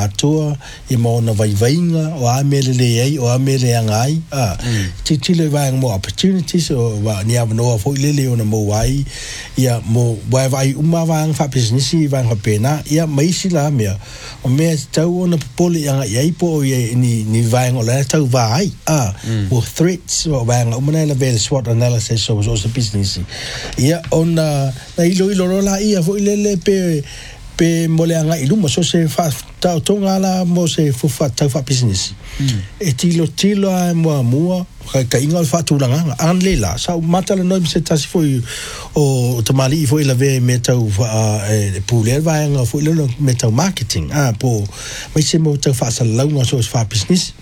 mātua I maona vaivainga o amele le ai o amele angai titile vai mo opportunities o wa ni avno fo lele ona mo wai ia mo vai uma vang fa business vang pena ia maisi la mea o me tau ona poli anga ia po ni vang o la tau vai o threats o vang o mana la vel SWOT analysis so business ia ona na ilo la ia fo lele pe mole anga iluma so se fa tau tonga la mo se fufa tau fa business e tilo mo ka inga fa tu langa an lela sa mata la no se tasi foi o tamali foi la ve metau pu le va nga foi le metau marketing po mai se mo tau fa sa longa so fa business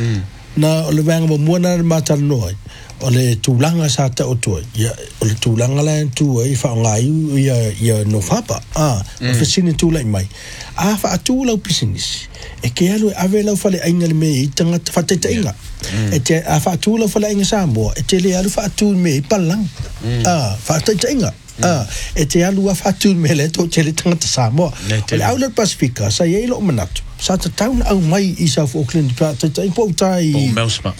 na le vanga mo na mata no o le tūlanga sa ta o tua o le tūlanga la tu ai fa ngai ia no fapa o fesini tūlai mai fa tūla business e ke alu ave la fa le ainga le me I tanga fa te inga e te fa tūla fa le ainga sa mo e te le alu fa tū me I palang fa te inga e te alu fa tū me le to te le tanga sa mo le au le Pasifika sa ye lo manatu sa ta taun au mai I South Auckland pa te po tai o Melsma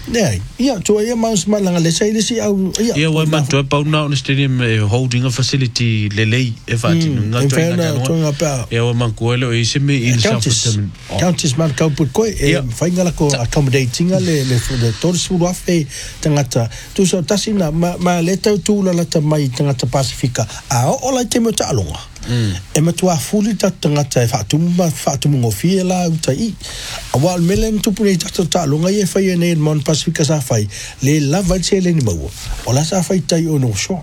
ia to ia maus malanga le sai le si au ia wa ma to pa na on stadium holding a facility le e fa tinu nga to ia wa man ko le se me in counties man ka put ko e fainga la ko accommodating le todos fu afe tangata tu so tasina ma le tu la mai tangata Pasifika o la te mo talonga e matua fuli tangata fa tu mo fiela utai awal melen tu puni talonga e fa ne mon Pasifika sa fai le lava le ni mau o la sa fai tai o no so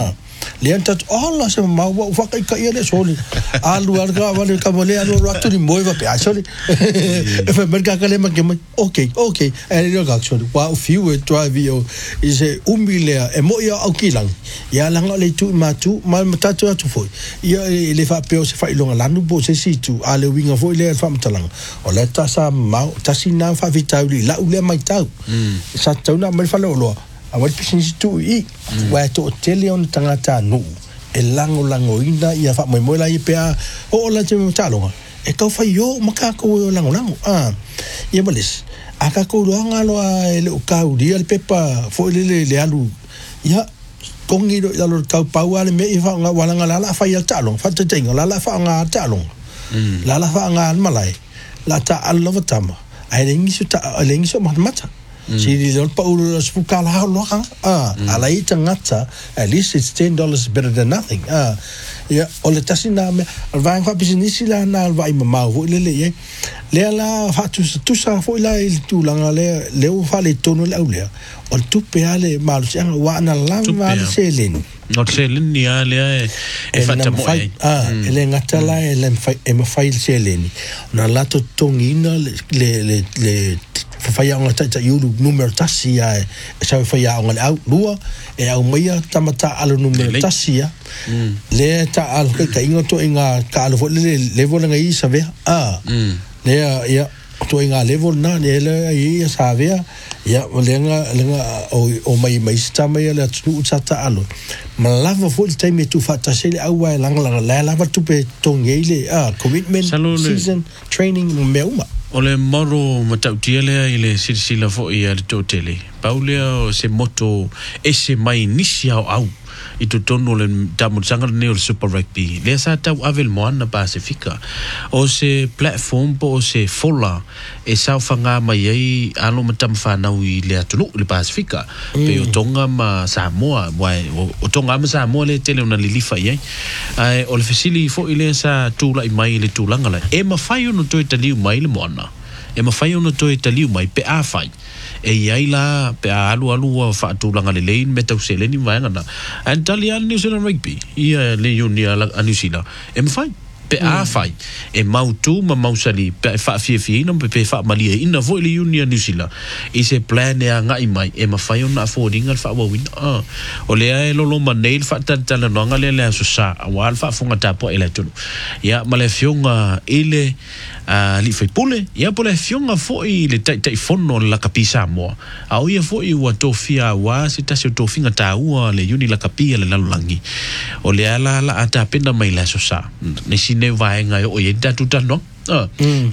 le anta alla se mau fa kai ele soli alu arga vale kamole alu ratu ni moiva pe soli e fa merga kale ma ke okay e ro ga soli wa fiu e drive yo is umilea e mo ia au kilang ia langa le tu matu mal matatu atu foi ia le fa pe o se fa ilonga lanu bo se situ ale winga foi le fa matalang o le ta sa mau ta sina fa vitau la ule mai tau sa tau na mai fa lo awal business tu wa to tele on tangata no e lango ina ia fa moi la ipea o la te talonga e ka fa yo maka ko lango ia malis aka ko loanga lo le ka uri al pepa fo le alu ia kongi lo ka paua le me fa nga wala nga la fa ia talong fa te tenga la fa nga talong la fa nga malai la ta allo tama ai lengi so mata si di don paulo spukala lo ala itangata at least it's $10 better than nothing ya ole tasina me vai fa business la na vai ma vo le la fa tu sa fo la il tu langa le o fa le tono le aule o tu pe ale mal se wa na la va selen not selen ni ale e fa ta mo ele ngata la ele e fa il selen na la to tongina le faya nga ta yulu numero tasia sa faya nga au lua e au mai tamata al numero tasia le ta al ka ingo to inga ka al le vol nga isa ve le ya to inga level na le ia sa ve ya lenga o mai sta mai le tu sa ta alo malava fo il time tu fa ta sele au la lava tu pe tongele commitment season training meuma o le maro matautia lea I le sirisila fo I le tōtele. Paulea o se moto e se mai nisi au I to tono le tamutanga le neo Super Rugby. Lea sa tau avel moana Pasifika. O se platform po o se fola e saufanga mai ei alo matamwhanau I le atulu le Pasifika. Pe o tonga ma Samoa. O tonga ma Samoa le tele una lilifa iei. O le fesili fo I le sa tūla I mai le tūlanga le. E mawhai ono toi taliu mai le moana. E mawhai ono toi taliu mai pe a whai. E iai la pe a alu whaatūlanga le lein me tau se leni mai ngana. And tali a New Zealand Rugby. Ia le yoni a New Zealand. E mawhai. Pe a whai. E mautu ma mausali pe whaafia ina pe whaamalia ina vo le yoni a New Zealand. I se plan e a ngai mai. E mawhai ona a fōringa le whaawawina. O lea e lolo ma neil whaatatala noanga le aso sa. A wāl whaafunga tāpua e le tunu. Ia ma le fionga ele li fai pule ia pole fionga foi le tai fono la kapisa mo au ia foi ua tofia wa se tasi tofinga taua le uni la kapia le lalangi o le ala ata pena mai la so sa ne sine vai ngai o ia tatu tano